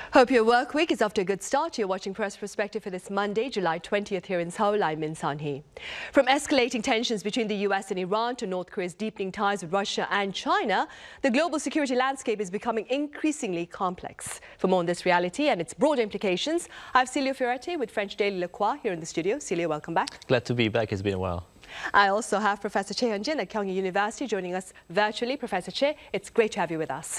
Hope your work week is off to a good start. You're watching Press Perspective for this Monday, July 20th here in Seoul. I'm Min San-hee. From escalating tensions between the US and Iran to North Korea's deepening ties with Russia and China, the global security landscape is becoming increasingly complex. For more on this reality and its broader implications, I have Celio Fioretti with French daily Le Croix here in the studio. Celio, welcome back. Glad to be back. It's been a while. I also have Professor Che Hyun-jin at Kyung Hee University joining us virtually. Professor Che, it's great to have you with us.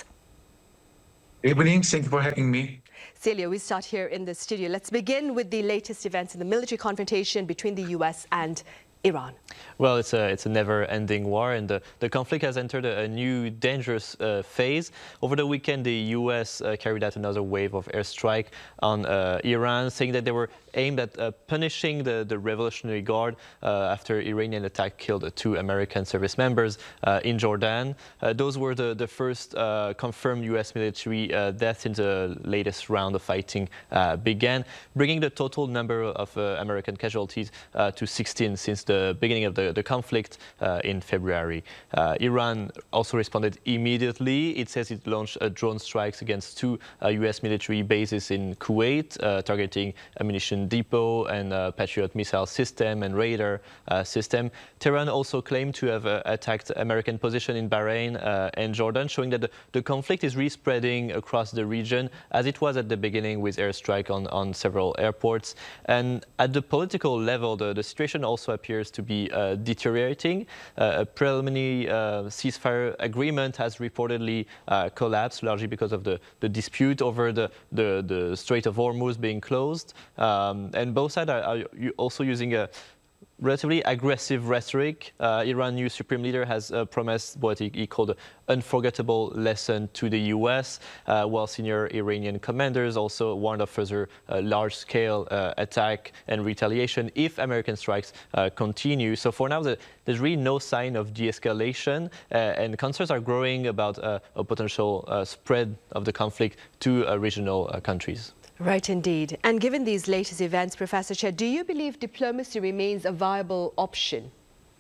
Evening, thank you for having me. Celio, we start here in the studio. Let's begin with the latest events in the military confrontation between the US and Iran. Well, it's a never-ending war, and the conflict has entered a new dangerous phase. Over the weekend, the U.S. carried out another wave of airstrike on Iran, saying that they were aimed at punishing the Revolutionary Guard after Iranian attack killed 2 American service members in Jordan. Those were the first confirmed U.S. military deaths since the latest round of fighting began, bringing the total number of American casualties to 16 since the beginning of the conflict in February. Iran also responded immediately. It says it launched drone strikes against 2 U.S. military bases in Kuwait, targeting ammunition depot and Patriot missile system and radar system. Tehran also claimed to have attacked American position in Bahrain and Jordan, showing that the conflict is really spreading across the region, as it was at the beginning with airstrike on several airports. And at the political level, the situation also appears to be deteriorating. A preliminary ceasefire agreement has reportedly collapsed, largely because of the dispute over the Strait of Hormuz being closed. And both sides are also using a relatively aggressive rhetoric. Iran's new supreme leader has promised what he called an unforgettable lesson to the U.S., while senior Iranian commanders also warned of further large-scale attack and retaliation if American strikes continue. So for now, there's really no sign of de-escalation, and concerns are growing about a potential spread of the conflict to regional countries. Right, indeed. And given these latest events, Professor Che, do you believe diplomacy remains a viable option?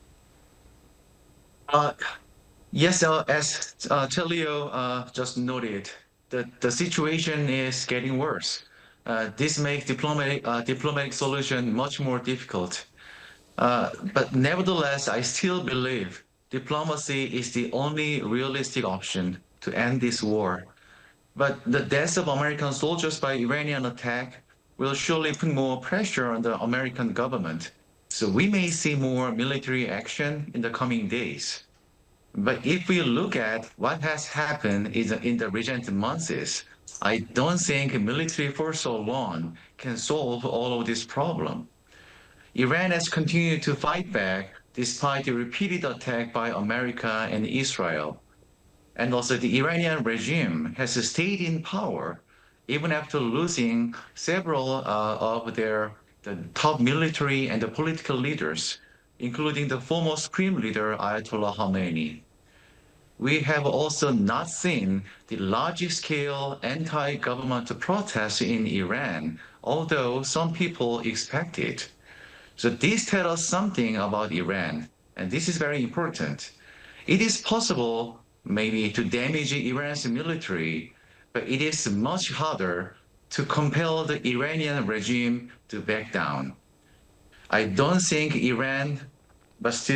Yes, as Celio just noted, the situation is getting worse. This makes diplomatic solution much more difficult. But nevertheless, I still believe diplomacy is the only realistic option to end this war. But the deaths of American soldiers by Iranian attack will surely put more pressure on the American government. So we may see more military action in the coming days. But if we look at what has happened in the recent months, I don't think military force alone can solve all of this problem. Iran has continued to fight back despite the repeated attack by America and Israel. And also the Iranian regime has stayed in power even after losing several of the top military and the political leaders, including the former supreme leader Ayatollah Khamenei. We have also not seen the large-scale anti-government protests in Iran, although some people expect it. So this tells us something about Iran, and this is very important. It is possible maybe to damage Iran's military, but it is much harder to compel the Iranian regime to back down. I don't think Iran wants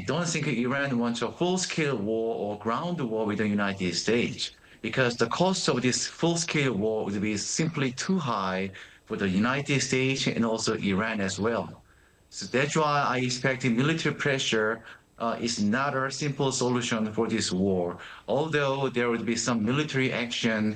a full-scale war or ground war with the United States, because the cost of this full-scale war would be simply too high for the United States and also Iran as well. So that's why I expect military pressure is not a simple solution for this war, although there will be some military action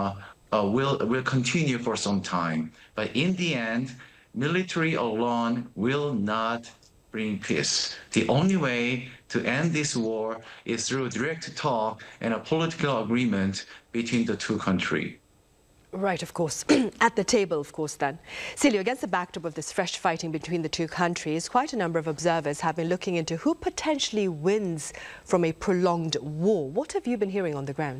will continue for some time. But in the end, military alone will not bring peace. The only way to end this war is through direct talk and a political agreement between the two countries. Right, of course. At the table, of course, then. Celio, against the backdrop of this fresh fighting between the two countries, quite a number of observers have been looking into who potentially wins from a prolonged war. What have you been hearing on the ground?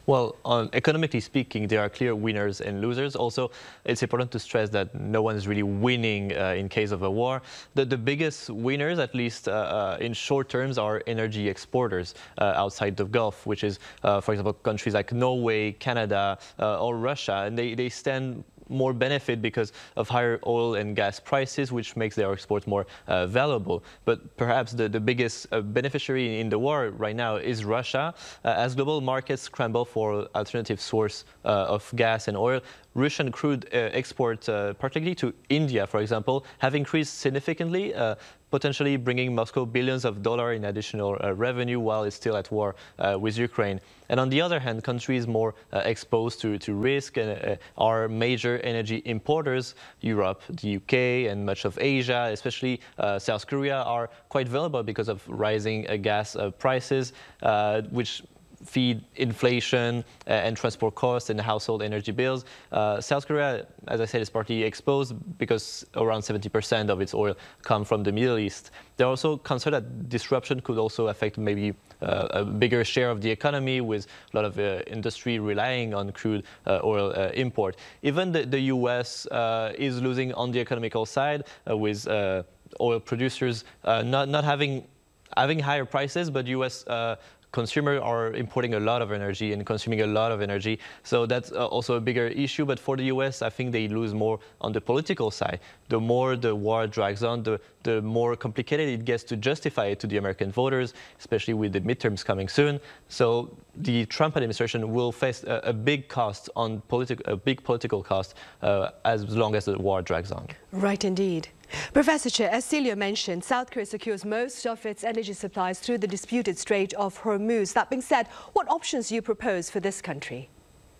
Well, economically speaking, there are clear winners and losers. Also, it's important to stress that no one is really winning in case of a war. The biggest winners, at least in short terms, are energy exporters outside the Gulf, which is, for example, countries like Norway, Canada, or Russia, and they stand more benefit because of higher oil and gas prices, which makes their exports more valuable. But perhaps the biggest beneficiary in the war right now is Russia. As global markets scramble for alternative source of gas and oil, Russian crude exports, particularly to India, for example, have increased significantly, potentially bringing Moscow billions of dollars in additional revenue while it's still at war with Ukraine. And on the other hand, countries more exposed to risk are major energy importers. Europe, the UK, and much of Asia, especially South Korea, are quite vulnerable because of rising gas prices, which feed inflation and transport costs and household energy bills. South Korea, as I said, is partly exposed because around 70% of its oil comes from the Middle East. There are also concerned that disruption could also affect maybe a bigger share of the economy, with a lot of industry relying on crude oil import. Even the US is losing on the economical side, with oil producers not having higher prices, but US consumers are importing a lot of energy and consuming a lot of energy. So that's also a bigger issue. But for the US, I think they lose more on the political side. The more the war drags on, the more complicated it gets to justify it to the American voters, especially with the midterms coming soon. So the Trump administration will face a big cost on a big political cost as long as the war drags on. Right, indeed. Professor Che, as Celio mentioned, South Korea secures most of its energy supplies through the disputed Strait of Hormuz. That being said, what options do you propose for this country?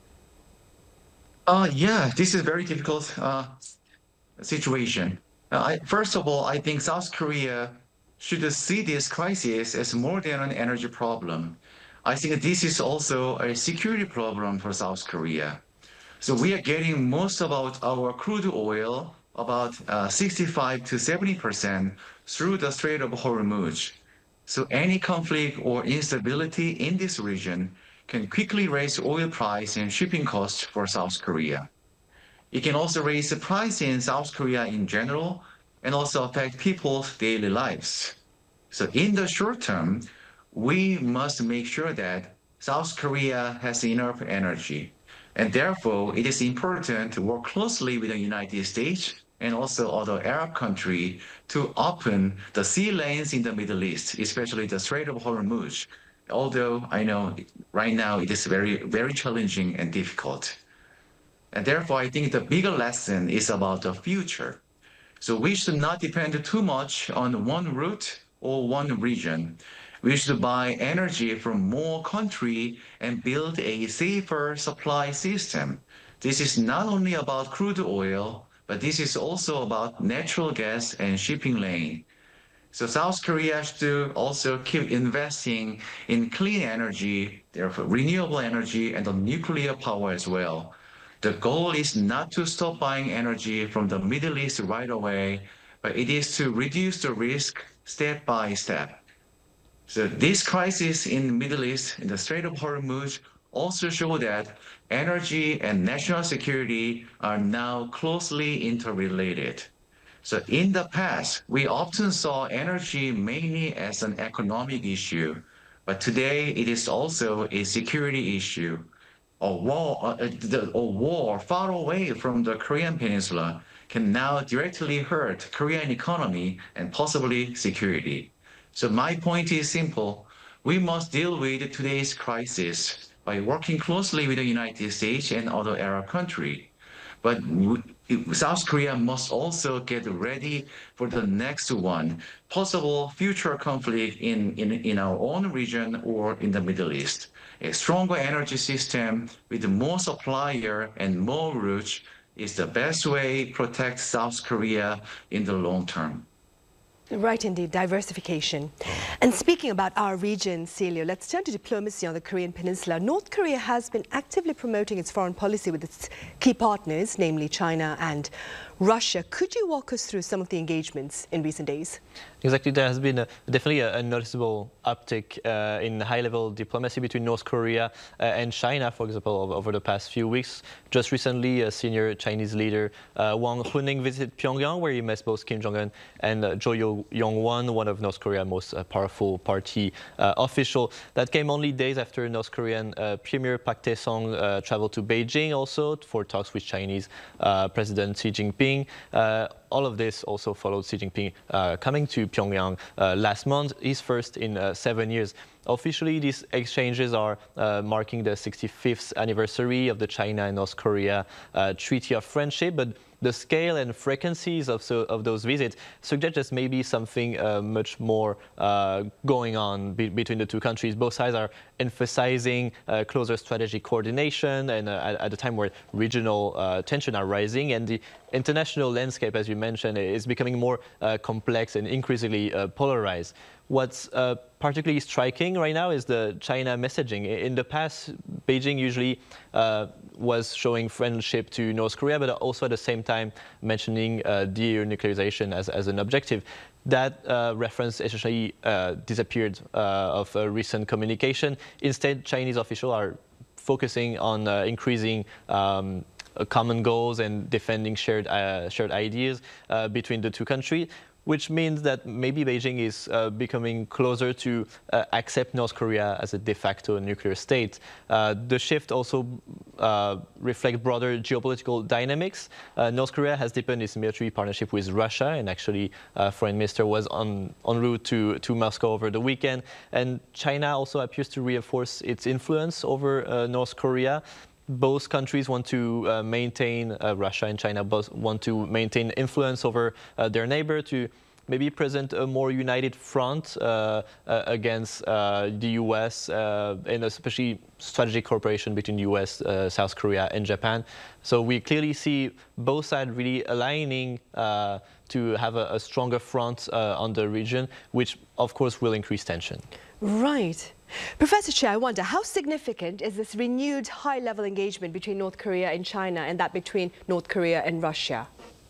Yeah, this is a very difficult situation. First of all, I think South Korea should see this crisis as more than an energy problem. I think this is also a security problem for South Korea. So we are getting most of our crude oil, about 65 to 70%, through the Strait of Hormuz. So any conflict or instability in this region can quickly raise oil price and shipping costs for South Korea. It can also raise the price in South Korea in general and also affect people's daily lives. So in the short term, we must make sure that South Korea has enough energy. And therefore, it is important to work closely with the United States and also other Arab countries to open the sea lanes in the Middle East, especially the Strait of Hormuz. Although I know right now it is very, very challenging and difficult. And therefore, I think the bigger lesson is about the future. So we should not depend too much on one route or one region. We should buy energy from more countries and build a safer supply system. This is not only about crude oil, but this is also about natural gas and shipping lane. So South Korea should also keep investing in clean energy, therefore renewable energy and the nuclear power as well. The goal is not to stop buying energy from the Middle East right away, but it is to reduce the risk step by step. So this crisis in the Middle East, in the Strait of Hormuz, also show that energy and national security are now closely interrelated. So in the past, we often saw energy mainly as an economic issue, but today it is also a security issue. A war far away from the Korean Peninsula can now directly hurt Korean economy and possibly security. So my point is simple. We must deal with today's crisis by working closely with the United States and other Arab countries. But South Korea must also get ready for the next one, possible future conflict in our own region or in the Middle East. A stronger energy system with more supplier and more routes is the best way to protect South Korea in the long term. Right, indeed, diversification. And speaking about our region, Celio, let's turn to diplomacy on the Korean Peninsula. North Korea has been actively promoting its foreign policy with its key partners, namely China and Russia. Could you walk us through some of the engagements in recent days? Exactly, there has been definitely a noticeable uptick in high-level diplomacy between North Korea and China, for example, over the past few weeks. Just recently, a senior Chinese leader, Wang Huning, visited Pyongyang, where he met both Kim Jong-un and Jo Yong-won, one of North Korea's most powerful party official. That came only days after North Korean Premier Park Tae-sung traveled to Beijing also for talks with Chinese President Xi Jinping. All of this also followed Xi Jinping coming to Pyongyang last month, his first in 7 years. Officially, these exchanges are marking the 65th anniversary of the China and North Korea Treaty of Friendship, but the scale and frequencies of those visits suggest there's maybe something much more going on between the two countries. Both sides are emphasizing closer strategic coordination, and at a time where regional tensions are rising, and the international landscape, as you mentioned, is becoming more complex and increasingly polarized. What's particularly striking right now is the China messaging. In the past, Beijing usually was showing friendship to North Korea, but also at the same time mentioning denuclearization as an objective. That reference essentially disappeared of recent communication. Instead, Chinese officials are focusing on increasing common goals and defending shared ideas between the two countries, which means that maybe Beijing is becoming closer to accept North Korea as a de facto nuclear state. The shift also reflects broader geopolitical dynamics. North Korea has deepened its military partnership with Russia, and actually Foreign Minister was en route to Moscow over the weekend. And China also appears to reinforce its influence over North Korea. Both countries want to maintain, Russia and China both want to maintain influence over their neighbor, to maybe present a more united front against the U.S. and especially strategic cooperation between the U.S., South Korea and Japan. So we clearly see both sides really aligning to have a stronger front on the region, which of course will increase tension. Right. Professor Che, I wonder, how significant is this renewed high-level engagement between North Korea and China, and that between North Korea and Russia?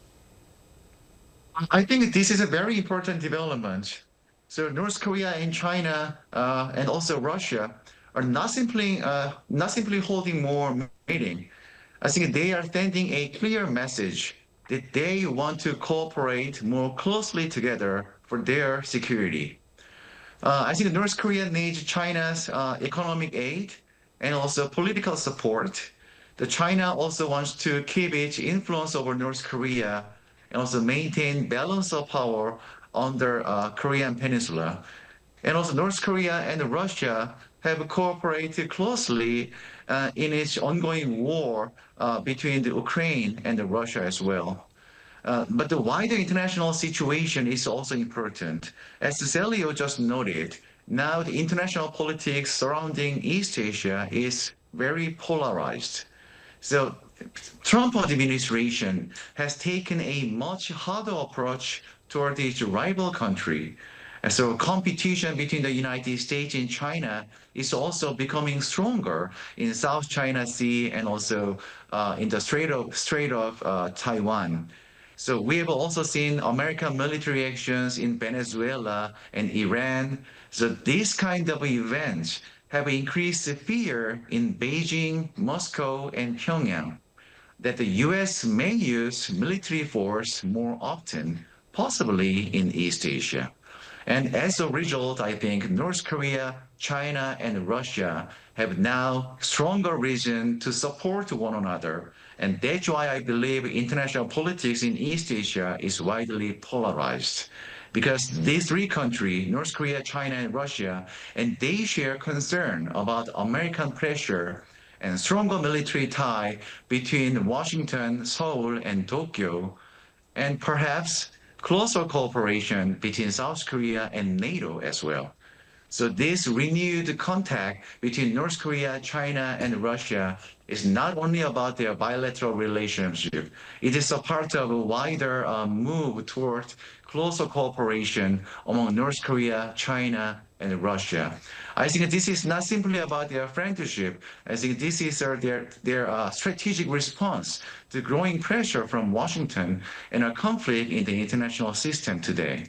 I think this is a very important development. So North Korea and China and also Russia are not simply holding more meeting. I think they are sending a clear message that they want to cooperate more closely together for their security. I think North Korea needs China's economic aid and also political support. China also wants to keep its influence over North Korea and also maintain balance of power on the Korean peninsula. And also North Korea and Russia have cooperated closely in its ongoing war between the Ukraine and Russia as well. But the wider international situation is also important. As Celio just noted, now the international politics surrounding East Asia is very polarized. So Trump administration has taken a much harder approach toward its rival country. And so competition between the United States and China is also becoming stronger in South China Sea and also in the Strait of Taiwan. So we have also seen American military actions in Venezuela and Iran. So these kind of events have increased fear in Beijing, Moscow, and Pyongyang that the U.S. may use military force more often, possibly in East Asia. And as a result, I think North Korea, China, and Russia have now stronger reason to support one another. And that's why I believe international politics in East Asia is widely polarized. Because these three countries, North Korea, China, and Russia, and they share concern about American pressure and stronger military tie between Washington, Seoul, and Tokyo, and perhaps closer cooperation between South Korea and NATO as well. So this renewed contact between North Korea, China, and Russia is not only about their bilateral relationship. It is a part of a wider move toward closer cooperation among North Korea, China, and Russia. I think this is not simply about their friendship. I think this is their strategic response to growing pressure from Washington and a conflict in the international system today.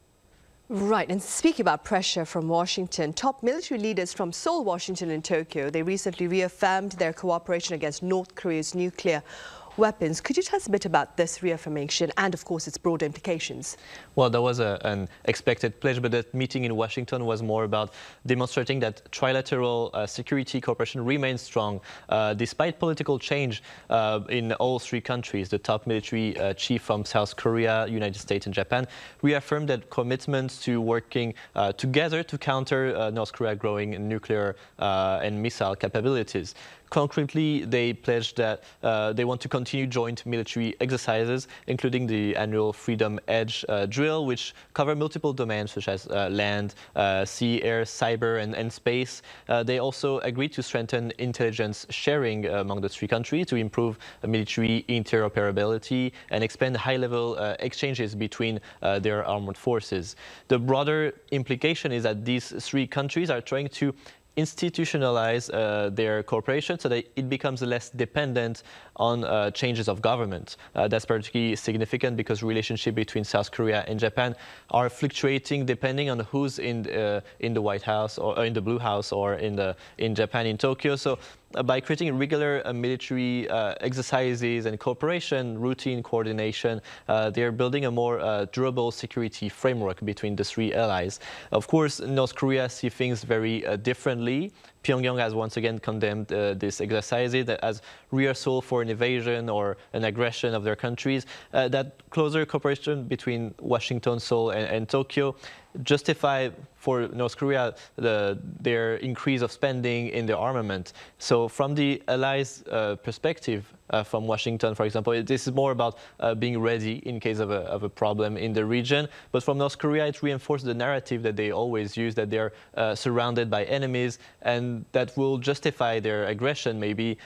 Right, and speaking about pressure from Washington, top military leaders from Seoul, Washington and Tokyo, they recently reaffirmed their cooperation against North Korea's nuclear weapons. Could you tell us a bit about this reaffirmation and, of course, its broader implications? Well, that was an expected pledge, but that meeting in Washington was more about demonstrating that trilateral security cooperation remains strong despite political change in all three countries. The top military chief from South Korea, United States and Japan reaffirmed that commitments to working together to counter North Korea's growing nuclear and missile capabilities. Concretely, they pledged that they want to continue joint military exercises, including the annual Freedom Edge drill, which cover multiple domains such as land, sea, air, cyber, and space. They also agreed to strengthen intelligence sharing among the three countries to improve military interoperability and expand high-level exchanges between their armed forces. The broader implication is that these three countries are trying to institutionalize their cooperation so that it becomes less dependent on changes of government. That's particularly significant because relationship between South Korea and Japan are fluctuating depending on who's in the White House or in the Blue House or in Japan, in Tokyo. So by creating regular military exercises and cooperation, routine coordination, they're building a more durable security framework between the three allies. Of course, North Korea sees things very differently. Pyongyang has once again condemned this exercise as rehearsal for an invasion or an aggression of their countries. That closer cooperation between Washington, Seoul, and Tokyo justify for North Korea their increase of spending in their armament. So from the allies' perspective, from Washington, for example, this is more about being ready in case of a problem in the region. But from North Korea, it reinforces the narrative that they always use, that they're surrounded by enemies, and that will justify their aggression, maybe.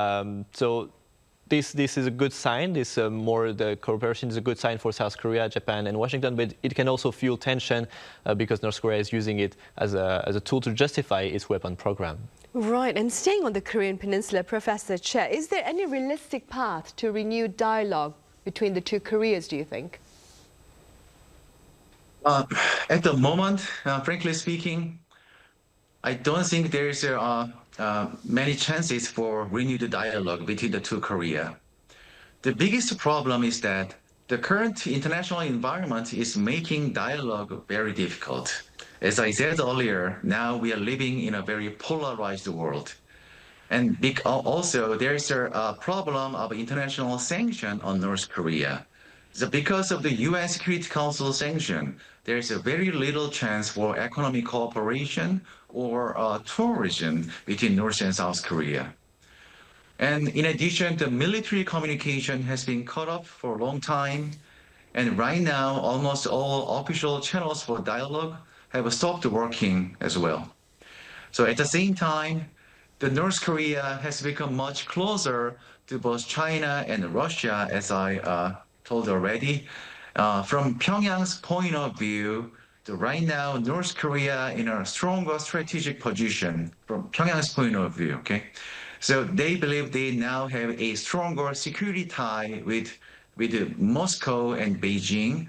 So this is a good sign. The cooperation is a good sign for South Korea, Japan, and Washington, but it can also fuel tension because North Korea is using it as a tool to justify its weapon program. Right, and staying on the Korean Peninsula, Professor Che, is there any realistic path to renewed dialogue between the two Koreas, do you think? At the moment, frankly speaking, I don't think there is many chances for renewed dialogue between the two Koreas. The biggest problem is that the current international environment is making dialogue very difficult. As I said earlier, now we are living in a very polarized world. And also, there is a problem of international sanction on North Korea. So because of the UN Security Council sanction, there is a very little chance for economic cooperation or tourism between North and South Korea. And in addition, the military communication has been cut off for a long time. And right now, almost all official channels for dialogue have stopped working as well. So at the same time, the North Korea has become much closer to both China and Russia, as I told already. From Pyongyang's point of view, right now, North Korea in a stronger strategic position from Pyongyang's point of view, okay? So they believe they now have a stronger security tie with Moscow and Beijing,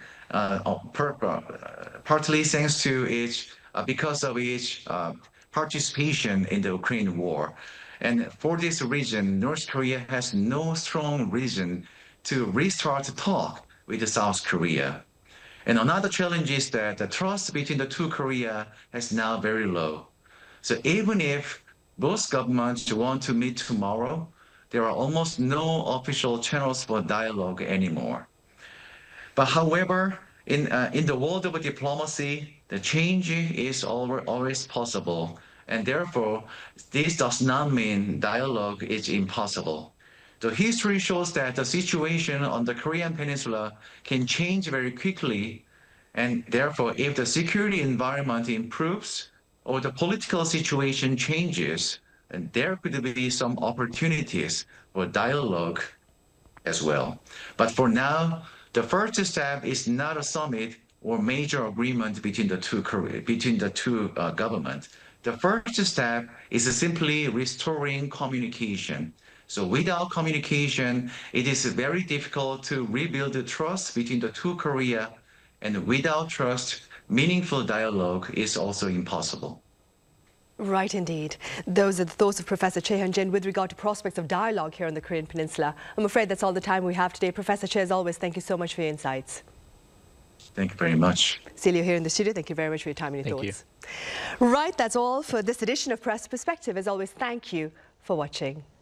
partly thanks to because of its participation in the Ukraine war. And for this reason, North Korea has no strong reason to restart talk with South Korea. And another challenge is that the trust between the two Koreas is now very low. So even if both governments want to meet tomorrow, there are almost no official channels for dialogue anymore. But however, in the world of diplomacy, the change is always possible. And therefore, this does not mean dialogue is impossible. The history shows that the situation on the Korean Peninsula can change very quickly. And therefore, if the security environment improves or the political situation changes, and there could be some opportunities for dialogue as well. But for now, the first step is not a summit, or major agreement between the two governments. The first step is simply restoring communication. So without communication, it is very difficult to rebuild the trust between the two Korea, and without trust, meaningful dialogue is also impossible. Right, indeed. Those are the thoughts of Professor Choi Hyun-jin with regard to prospects of dialogue here on the Korean Peninsula. I'm afraid that's all the time we have today. Professor Choi, as always, thank you so much for your insights. Thank you very much. Celia here in the studio, thank you very much for your time and your thoughts. Right, that's all for this edition of Press Perspective. As always, thank you for watching.